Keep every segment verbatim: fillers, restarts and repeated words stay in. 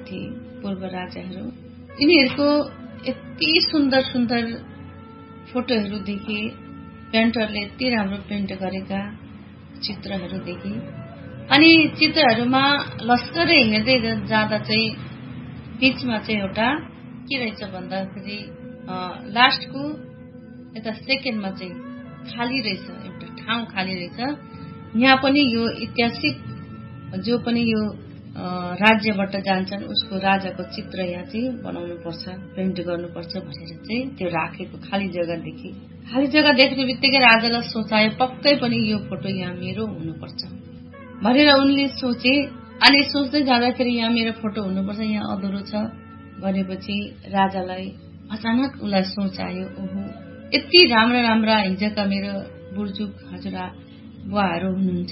थिए पूर्व राजाहरू। यिनीहरूको यति सुन्दर सुन्दर फोटोहरू देखे, पेन्टरले यति राम्रो पेन्ट गरेका चित्रहरू देखे। अनि चित्रहरूमा लस्करै हेर्दै जाँदा चाहिँ बीचमा चाहिँ एउटा के रहेछ भन्दाखेरि लास्टको यता सेकेन्डमा चाहिँ खाली रहेछ, एउटा ठाउँ खाली रहेछ। यहाँ पनि यो ऐतिहासिक जो पनि यो राज्यबाट जान्छन् उसको राजाको चित्र यहाँ चाहिँ बनाउनु पर्छ, पेन्ट गर्नुपर्छ भनेर चाहिँ त्यो राखेको खाली जग्गा देखे। खाली जग्गा देख्ने बित्तिकै राजालाई सोचायो पक्कै पनि यो फोटो यहाँ मेरो हुनुपर्छ भनेर उनले सोचे। अनि सोच्दै जाँदाखेरि यहाँ मेरो फोटो हुनुपर्छ, यहाँ अधुरो छ भनेपछि राजालाई अचानक उसलाई सोच आयो, ओहो यति राम्रा राम्रा हिजोका मेरो बुर्जुक हजुरआ बुवाहरू हुनुहुन्छ,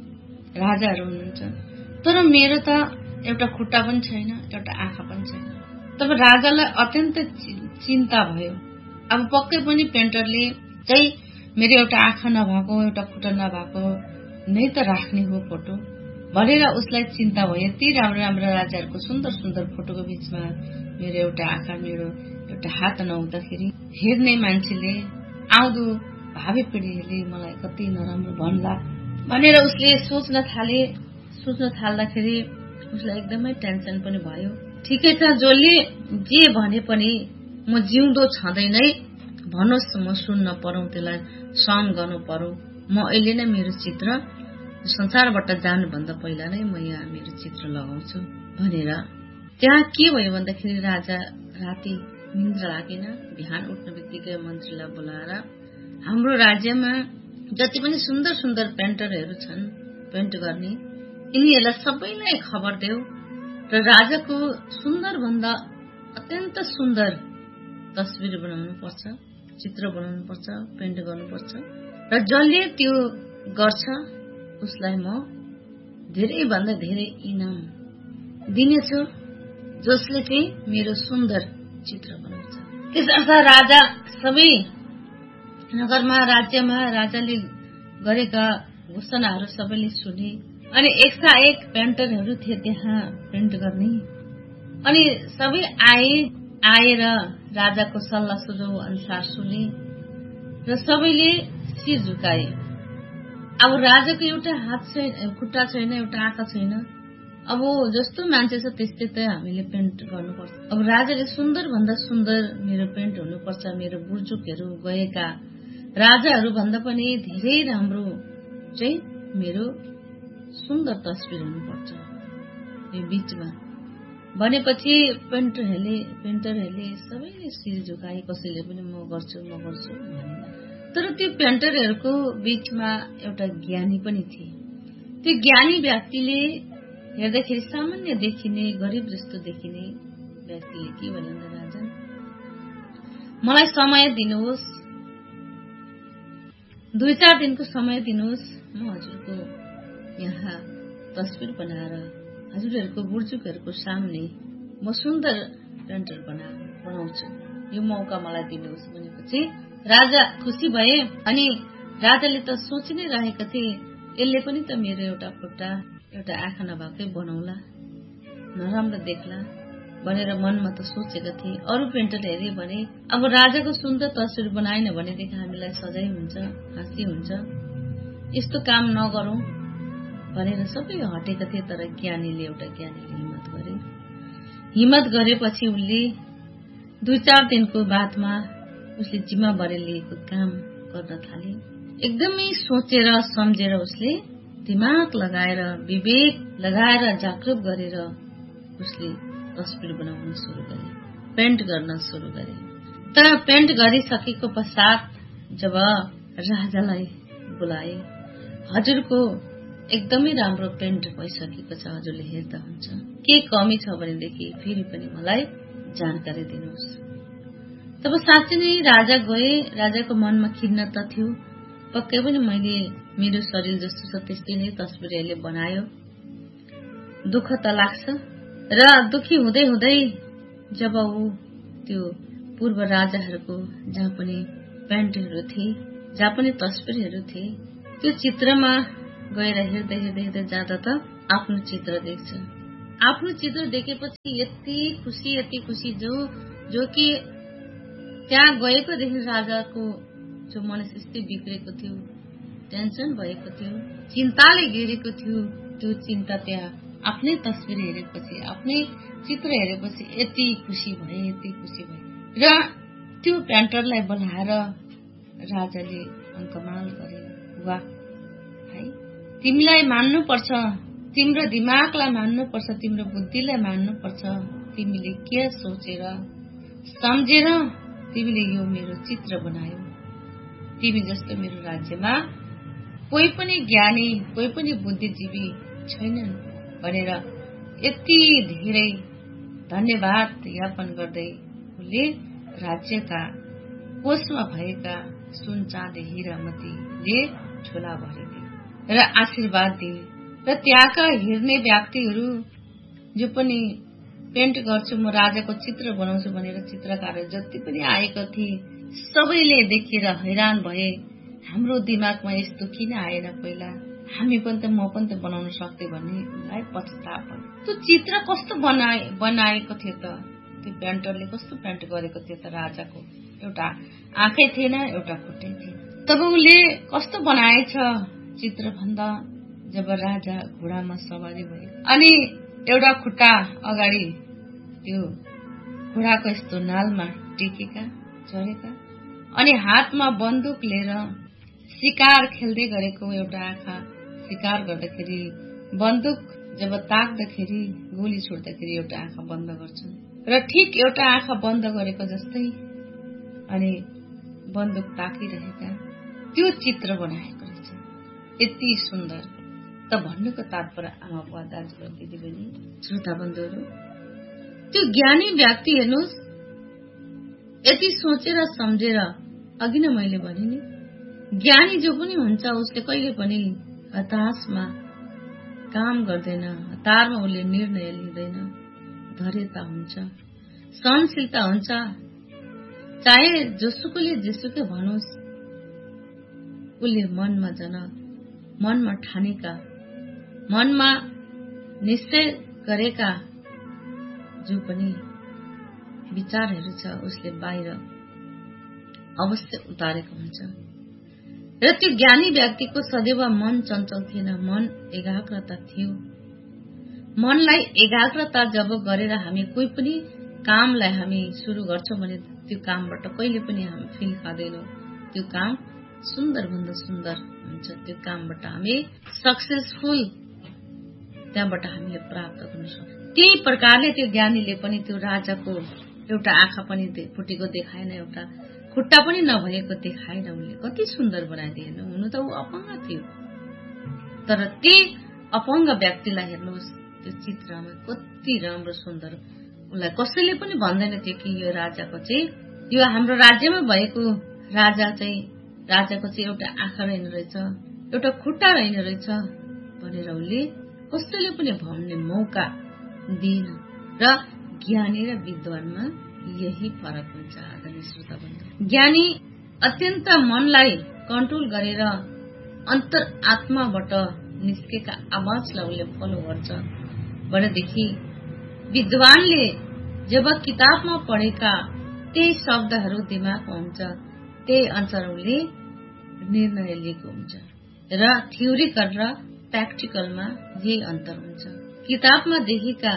राजाहरू हुनुहुन्छ, तर मेरो त एउटा खुट्टा पनि छैन, एउटा आँखा पनि छैन। तब राजालाई अत्यन्त चिन्ता भयो। अब पक्कै पनि पेन्टरले चाहिँ मेरो एउटा आँखा नभएको, एउटा खुट्टा नभएको नै त राख्ने हो फोटो भनेर उसलाई चिन्ता भयो। यति राम्रो राम्रो राजाहरूको सुन्दर सुन्दर फोटोको बीचमा मेरो एउटा आँखा, मेरो एउटा हात नहुँदाखेरि हेर्ने मान्छेले, आउँदो भावी पिँढीहरूले मलाई कति नराम्रो भन्ला भनेर उसले सोच्न थाले। सोच्न थाल्दाखेरि उसलाई एकदमै टेन्सन पनि भयो। ठिकै छ, जसले जे भने पनि म जिउँदो छँदै नै भनोस् म सुन्न परौँ, त्यसलाई सहन गर्नु परौँ। म अहिले नै मेरो चित्र संसारबाट जानुभन्दा पहिला नै म यहाँ मेरो चित्र लगाउँछु भनेर। त्यहाँ के भयो भन्दाखेरि राजा राति निन्द्रा लागेन। बिहान उठ्ने बित्तिकै मन्त्रीलाई बोलाएर हाम्रो राज्यमा जति पनि सुन्दर सुन्दर पेन्टरहरू छन् पेन्ट गर्ने, यिनीहरूलाई सबैलाई खबर देऊ र राजाको सुन्दर भन्दा अत्यन्त सुन्दर तस्बिर बनाउनु पर्छ, चित्र बनाउनु पर्छ, पेन्ट गर्नुपर्छ र जसले त्यो गर्छ उसलाई म धेरै भन्दा धेरै इनाम दिनेछु, जसले चाहिँ मेरो सुन्दर चित्र बनाउँछ। त्यसर्थ राजा सबै नगरमा राज्यमा राजाले गरेका घोषणाहरू सबैले सुने। अनि एकसा एक पेन्टरहरू थिए त्यहाँ पेन्ट गर्ने। अनि सबै आए आएर राजाको सल्लाह सुझाउ अनुसार सुने र सबैले शिर झुकाए। अब राजाको एउटा हात छैन, खुट्टा छैन, एउटा आँखा छैन, अब जस्तो मान्छे छ त्यस्तै त हामीले पेन्ट गर्नुपर्छ। अब राजाले सुन्दर भन्दा सुन्दर मेरो पेन्ट हुनुपर्छ, मेरो बुर्जुकहरू गएका राजाहरू भन्दा पनि धेरै राम्रो चाहिँ मेरो सुन्दर तस्बिर हुनुपर्छ यो बीचमा भनेपछि पेन्टरहरूले पेन्टरहरूले सबैले शिर झुकाए। कसैले पनि म गर्छु म गर्छु भने। तर त्यो पेन्टरहरूको बीचमा एउटा ज्ञानी पनि थिए। त्यो ज्ञानी व्यक्तिले हेर्दाखेरि सामान्य देखिने, गरिब जस्तो देखिने व्यक्तिले के भन्यो भने, राजा मलाई समय दिनुहोस्, दुई चार दिनको समय दिनुहोस्, म हजुरको यहाँ तस्बिर बनाएर हजुरहरूको बुर्जुकहरूको सामने म सुन्दर पेन्टर बना बनाउँछु, यो मौका मलाई दिनुहोस् भनेपछि राजा खुसी भए। अनि राजाले त सोचि नै रहेका थिए यसले पनि त मेरो एउटा खुट्टा एउटा आँखा नभएकै बनाउला, नराम्रो देख्ला भनेर मनमा त सोचेका थिए। अरू पेन्टर हेरे भने अब राजाको सुन्दर तस्बिर बनाएन भनेदेखि हामीलाई सजाय हुन्छ, फाँसी हुन्छ, यस्तो काम नगरौं भनेर सबै हटेका थिए। तर ज्ञानीले एउटा ज्ञानीले हिम्मत गरे। हिम्मत गरेपछि उसले दुई चार दिनको बादमा उसले जिम्मेवारी लिएको काम गर्न थाले। एकदमै सोचेर सम्झेर उसले दिमाग लगाएर, विवेक लगाएर, जागरुक गरेर उसले तस्बिर बनाउन सुरु गरे, पेन्ट गर्न सुरु गरे। तर पेन्ट गरिसकेको पश्चात जब राजालाई बोलाए, हजुरको एकदमै राम्रो पेन्ट भइसकेको छ, हजुरले हेर्दा हुन्छ, के कमी छ भनेदेखि फेरि पनि मलाई जानकारी दिनुहोस्। तब साँच्चै नै राजा गए। राजाको मनमा खिन्नता थियो, पक्कै पनि मैले मेरो शरीर जस्तो छ त्यस्तै नै तस्बिरहरूले बनायो, दुःख त लाग्छ। र दुखी हुँदै हुँदै जब ऊ त्यो पूर्व राजाहरूको जहाँ पनि पेन्टहरू थिए, जहाँ पनि तस्बिरहरू थिए, त्यो चित्रमा गएर हेर्दै हेर्दै हेर्दै जाँदा त आफ्नो चित्र देख्छ, आफ्नो चित्र देखेपछि यति खुसी यति खुसी जो जो कि त्यहाँ गएकोदेखि राजाको जो मनस्थिति बिग्रेको थियो, टेन्सन भएको थियो, चिन्ताले घेरेको थियो, त्यो चिन्ता त्यहाँ आफ्नै तस्बिर हेरेपछि, आफ्नै चित्र हेरेपछि यति खुसी भए यति खुसी भए। र त्यो पेन्टरलाई बोलाएर राजाले अङ्कमाल गरे, वाह है, तिमीलाई मान्नुपर्छ, तिम्रो दिमागलाई मान्नुपर्छ, तिम्रो बुद्धिलाई मान्नुपर्छ, तिमीले के सोचेर सम्झेर तिमीले यो मेरो चित्र बनायौ। तिमी जस्तो मेरो राज्यमा कोही पनि ज्ञानी, कोही पनि बुद्धिजीवी छैनन् भनेर यति धेरै धन्यवाद ज्ञापन गर्दै उनले राज्यका कोषमा भएका सुन चाँदी हीरा मोतीले झोला भरिदिए र आशीर्वाद दिए। र त्यहाँका हेर्ने व्यक्तिहरू जो पनि पेन्ट गर्छु म, राजाको चित्र बनाउँछु भनेर चित्रकारहरू जति पनि आएका थिए, सबैले देखेर हैरान भए। हाम्रो दिमागमा यस्तो किन आएन पहिला, हामी पनि त म पनि त बनाउन सक्थे भन्ने उनलाई पछताप। त्यो चित्र कस्तो बनाए बनाएको थियो त, त्यो पेन्टरले कस्तो पेन्ट गरेको थियो त राजाको, एउटा आँखै थिएन, एउटा खुट्टै थिएन। तब उसले कस्तो बनाएछ चित्र भन्दा, जब राजा घोडामा सवारी भए अनि एउटा खुट्टा अगाडि त्यो घोडाको यस्तो नालमा टेकेका चढेका, अनि हातमा बन्दुक लिएर शिकार खेल्दै गरेको एउटा आँखा शिकार गर्दाखेरि बन्दुक जब ताक्दाखेरि गोली छोड्दाखेरि एउटा आँखा बन्द गर्छन् र ठिक एउटा आँखा बन्द गरेको जस्तै अनि बन्दुक ताकिरहेका त्यो चित्र बनाएको रहेछ। यति सुन्दर। त भन्नुको तात्पर्य आमा बुवा दाजुभाइ दिदीबहिनी श्रोता बन्धुहरू, त्यो ज्ञानी व्यक्ति हेर्नुहोस्, यति सोचेर सम्झेर, अघि नै मैले भने नि, ज्ञानी जो पनि हुन्छ उसले कहिले पनि हताशमा काम गर्दैन, हतारमा उसले निर्णय लिँदैन, धैर्यता हुन्छ, सहनशीलता हुन्छ। चाहे जोसुकैले जेसुकै भनोस्, उसले मनमा जन मनमा ठानेका, मनमा निश्चय गरेका जो पनि विचारहरू छ उसले बाहिर अवश्य उतारेको हुन्छ। र त्यो ज्ञानी व्यक्तिको सदैव मन चञ्चल थिएन, मन एकाग्रता थियो। मनलाई एकाग्रता जब गरेर हामी कोही पनि कामलाई हामी सुरु गर्छौं भने त्यो कामबाट कहिले पनि हामी फिल खाँदैनौं। त्यो काम सुन्दर भन्दा सुन्दर हुन्छ, त्यो कामबाट हामी सक्सेसफुल त्यहाँबाट हामीले प्राप्त गर्न सक्छौं। त्यही प्रकारले त्यो ज्ञानीले पनि त्यो राजाको एउटा आँखा पनि फुटेको देखाएन, एउटा खुट्टा पनि नभएको देखाएन, उनले कति सुन्दर बनाइदिएन। हुनु त ऊ अपङ्ग थियो, तर त्यही अपङ्ग व्यक्तिलाई हेर्नुहोस् त्यो चित्रमा कति राम्रो सुन्दर। उसलाई कसैले पनि भन्दैन थियो कि यो राजाको चाहिँ, यो हाम्रो राज्यमा भएको राजा चाहिँ, राजाको चाहिँ एउटा आँखा रहेन रहेछ, एउटा खुट्टा रहेन रहेछ भनेर उसले कसैले पनि भन्ने मौका दिएन। र ज्ञानी र विद्वानमा यही फरक हुन्छ आदरणीय श्रोता बन्धु। ज्ञानी अत्यन्त मनलाई कन्ट्रोल गरेर अन्तर आत्माबाट निस्केका आवाजलाई उसले फलो गर्छ भनेदेखि, विद्वानले जब किताबमा पढेका त्यही शब्दहरू दिमागमा हुन्छ, त्यही अनुसार उसले निर्णय लिएको हुन्छ। र थ्योरिकल र प्र्याक्टिकलमा यही अन्तर हुन्छ। किताबमा देखेका,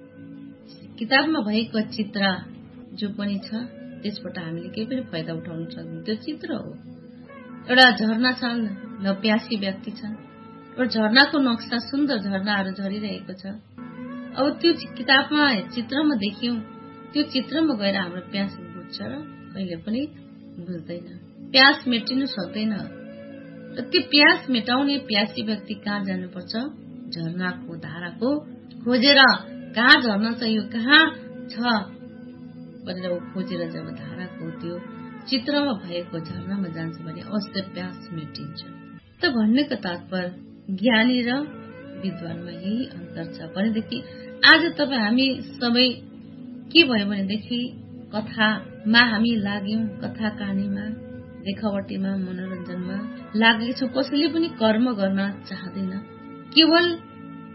किताबमा भएको चित्र जो पनि छ त्यसबाट हामीले केही पनि फाइदा उठाउन सक्दैनौँ, त्यो चित्र हो। एउटा झरना छन्, ल प्यासी व्यक्ति छन्, एउटा झरनाको नक्सा, सुन्दर झरनाहरू झरिरहेको छ। अब त्यो किताबमा चित्रमा देख्यौं, त्यो चित्रमा गएर हाम्रो प्यास बुझ्छ र कहिले पनि बुझ्दैन, प्यास मेटिनु सक्दैन। र त्यो प्यास मेटाउने प्यासी व्यक्ति कहाँ जानुपर्छ? झरनाको धाराको खोजेर, कहाँ झर्ना छ, यो कहाँ छ भनेर ऊ खोजेर जब धाराको त्यो चित्रमा भएको झरनामा जान्छ भने अवश्य प्यास मेटिन्छ। त भन्नेको तात्पर्य ज्ञानी र विद्वानमा यही अन्तर छ भनेदेखि आज तपाईँ हामी सबै के भयो भनेदेखि कथामा हामी लाग्यौं, कथा कहानीमा, देखावटीमा, मनोरञ्जनमा लागेको छौं। कसैले पनि कर्म गर्न चाहदैन, केवल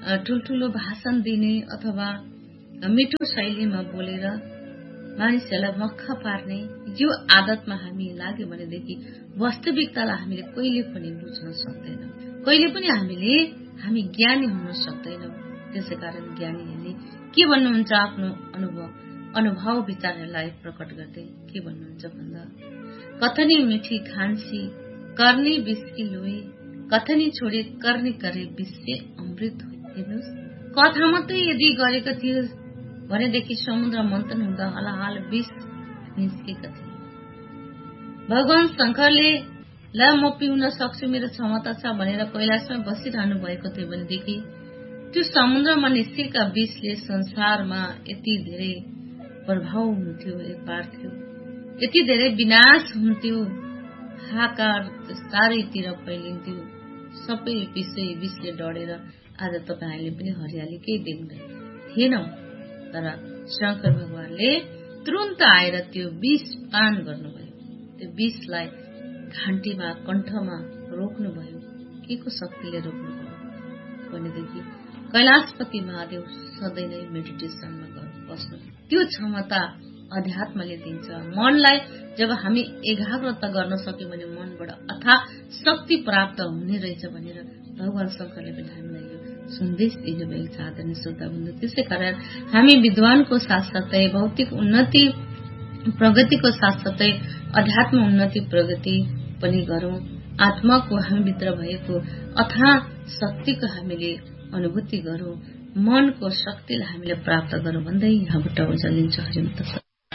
ठुल्ठुलो भाषण दिने अथवा मिठो शैलीमा बोलेर मानिसहरूलाई मक्ख पार्ने यो आदतमा हामी लाग्यो भनेदेखि वास्तविकतालाई हामीले कहिले पनि बुझ्न सक्दैनौँ, कहिले पनि हामीले हामी ज्ञानी हुन सक्दैनौँ। त्यसै कारण ज्ञानीहरूले के भन्नुहुन्छ आफ्नो अनुभव अनुभव विचारहरूलाई प्रकट गर्दै के भन्नुहुन्छ भन्दा कथनी मिठी खान्सी कर्नी बिस्की लोए कथनी छोडे कर्नी करे विश्व अमृत हो। हेर्नुहोस्, कथा मात्रै यदि गरेको थियो भनेदेखि समुद्र मन्थन हुँदा हलाहाल विष निस्केका थिए। भगवान शङ्करले ल म पिउन सक्छु, मेरो क्षमता छ भनेर कैलाशमा बसिरहनु भएको थियो भनेदेखि त्यो समुद्रमा निस्केका विषले संसारमा यति धेरै प्रभाव हुन्थ्यो, पार्थ्यो, यति धेरै विनाश हुन्थ्यो, हाहाकार चारैतिर फैलिन्थ्यो, सबै विषय विषले डढेर आज तपाईहरूले पनि हरियाली केही देख्दैन थिएनौ। तर शङ्कर भगवानले तुरन्त आएर त्यो विष पान गर्नुभयो, त्यो विषलाई घाँटीमा कण्ठमा रोक्नुभयो। के को शक्तिले रोक्नुभयो भनेदेखि कैलाशपति महादेव सधैँ नै मेडिटेसनमा बस्नु, त्यो क्षमता अध्यात्मले दिन्छ। मनलाई जब हामी एकाग्रता गर्न सक्यौं भने मनबाट अथाह शक्ति प्राप्त हुने रहेछ भनेर भगवान शङ्करले पनि हामीलाई यो सन्देश दिनुभएको छ आदरणीय श्रोताबन्धु। त्यसै कारण हामी विद्वानको साथसाथै भौतिक उन्नति प्रगतिको साथसाथै अध्यात्म उन्नति प्रगति पनि गरौं, आत्माको हामीभित्र भएको अथाह शक्तिको हामीले अनुभूति गरौं, मनको शक्तिलाई हामीले प्राप्त गरौं भन्दै यहाँबाट उजलिन्छ। हरिम तसल्ली।